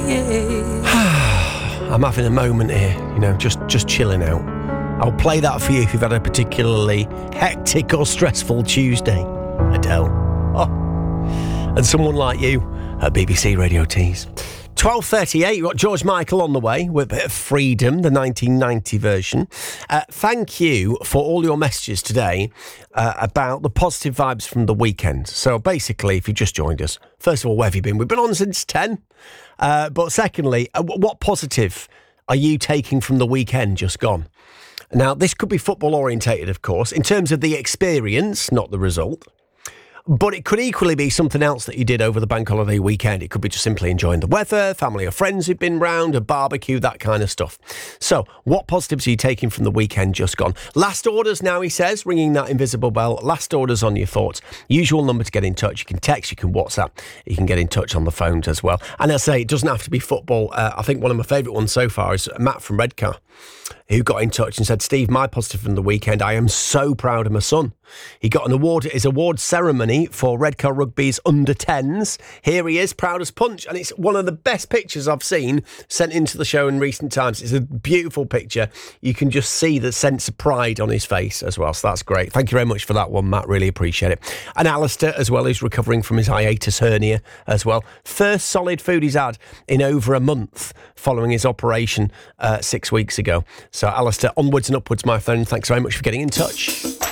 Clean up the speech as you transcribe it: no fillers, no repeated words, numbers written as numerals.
I'm having a moment here, just chilling out. I'll play that for you if you've had a particularly hectic or stressful Tuesday. Adele. Oh. And someone like you at BBC Radio Tees. 12:38, you've got George Michael on the way with a bit of Freedom, the 1990 version. Thank you for all your messages today about the positive vibes from the weekend. So basically, if you just joined us, first of all, where have you been? We've been on since 10. But secondly, what positive are you taking from the weekend just gone? Now, this could be football orientated, of course, in terms of the experience, not the result. But it could equally be something else that you did over the bank holiday weekend. It could be just simply enjoying the weather, family or friends who've been round, a barbecue, that kind of stuff. So, what positives are you taking from the weekend just gone? Last orders now, he says, ringing that invisible bell. Last orders on your thoughts. Usual number to get in touch. You can text, you can WhatsApp, you can get in touch on the phones as well. And I say, it doesn't have to be football. I think one of my favourite ones so far is Matt from Redcar, who got in touch and said, Steve, my positive from the weekend, I am so proud of my son. He got an award at his award ceremony for Redcar Rugby's under-10s. Here he is, proud as punch, and it's one of the best pictures I've seen sent into the show in recent times. It's a beautiful picture. You can just see the sense of pride on his face as well, so that's great. Thank you very much for that one, Matt, really appreciate it. And Alistair as well, who's recovering from his hiatus hernia as well. First solid food he's had in over a month following his operation 6 weeks ago. So Alistair, onwards and upwards, my friend. Thanks very much for getting in touch.